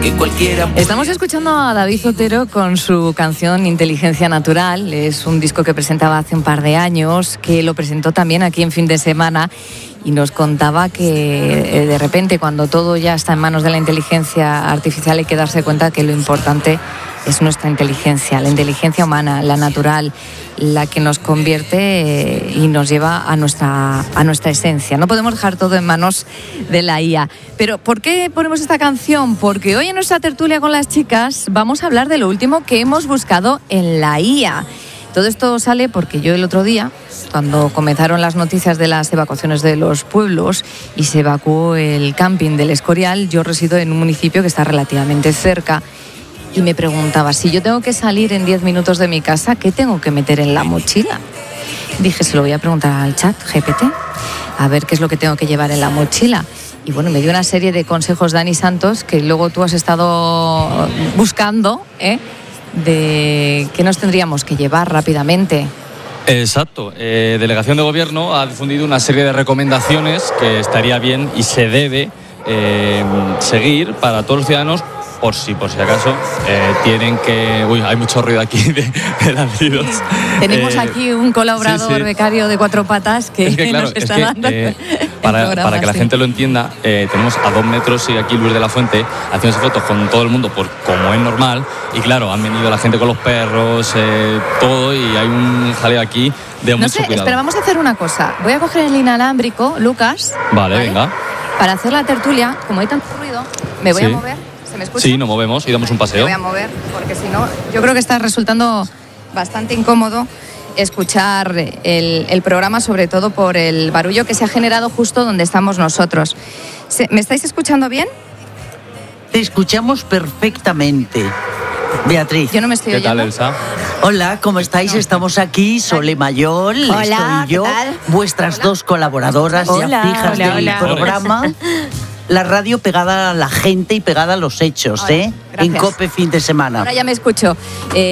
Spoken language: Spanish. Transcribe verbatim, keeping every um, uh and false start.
que cualquiera... Estamos escuchando a David Otero con su canción Inteligencia Natural. Es un disco que presentaba hace un par de años, que lo presentó también aquí en Fin de Semana, y nos contaba que eh, de repente, cuando todo ya está en manos de la inteligencia artificial, hay que darse cuenta que lo importante es nuestra inteligencia, la inteligencia humana, la natural, la que nos convierte eh, y nos lleva a nuestra, a nuestra esencia. No podemos dejar todo en manos de la I A. Pero ¿por qué ponemos esta canción? Porque hoy en nuestra tertulia con las chicas vamos a hablar de lo último que hemos buscado en la I A. Todo esto sale porque yo el otro día, cuando comenzaron las noticias de las evacuaciones de los pueblos y se evacuó el camping del Escorial, yo resido en un municipio que está relativamente cerca, y me preguntaba, si yo tengo que salir en diez minutos de mi casa, ¿qué tengo que meter en la mochila? Dije, se lo voy a preguntar al chat G P T, a ver qué es lo que tengo que llevar en la mochila. Y bueno, me dio una serie de consejos Dani Santos, que luego tú has estado buscando, ¿eh? De qué nos tendríamos que llevar rápidamente. Exacto. Eh, Delegación de Gobierno ha difundido una serie de recomendaciones que estaría bien y se debe eh, seguir para todos los ciudadanos, por si, por si acaso eh, tienen que... Uy, hay mucho ruido aquí de, de ladridos. Tenemos eh, aquí un colaborador, sí, sí. becario de cuatro patas que, es que, claro, nos está es que, dando eh, para, programa, para que la sí. gente lo entienda, eh, tenemos a dos metros y aquí Luis de la Fuente haciéndose fotos con todo el mundo, por, como es normal, y claro, han venido la gente con los perros, eh, todo, y hay un jaleo aquí de no mucho sé, cuidado. Espera, vamos a hacer una cosa. Voy a coger el inalámbrico, Lucas. Vale, ¿vale? Venga. Para hacer la tertulia, como hay tanto ruido, me voy sí. a mover. ¿Se me escucha? Sí, nos movemos y damos un paseo. Me voy a mover, porque si no, yo creo que está resultando bastante incómodo escuchar el, el programa, sobre todo por el barullo que se ha generado justo donde estamos nosotros. ¿Me estáis escuchando bien? Te escuchamos perfectamente, Beatriz. Yo no me estoy ¿Qué oyendo. tal, Elsa? Hola, ¿cómo estáis? Estamos aquí, Sole Mayol, hola, estoy yo, ¿qué tal? vuestras Hola. dos colaboradoras Hola, ya fijas hola, del hola. programa. La radio pegada a la gente y pegada a los hechos, Hola, ¿eh? gracias. En COPE Fin de Semana. Ahora ya me escucho. Eh,